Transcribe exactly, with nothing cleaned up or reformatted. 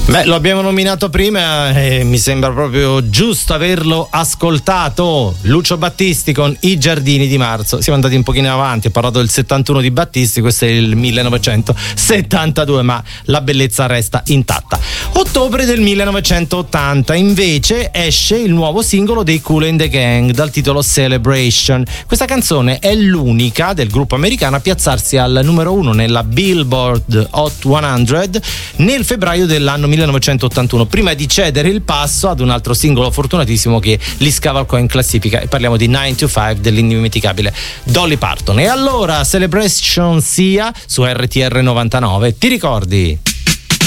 Beh, lo abbiamo nominato prima e mi sembra proprio giusto averlo ascoltato. Lucio Battisti con I giardini di marzo. Siamo andati un pochino avanti, ho parlato del settantuno di Battisti, questo è il millenovecentosettantadue, ma la bellezza resta intatta. Ottobre del millenovecentottanta invece esce il nuovo singolo dei Kool and the Gang dal titolo Celebration. Questa canzone è l'unica del gruppo americano a piazzarsi al numero uno nella Billboard Hot cento nel febbraio dell'anno millenovecentottantuno, prima di cedere il passo ad un altro singolo fortunatissimo che li scavalcò in classifica, e parliamo di nine to five dell'indimenticabile Dolly Parton. E allora Celebration sia su R T R novantanove, ti ricordi?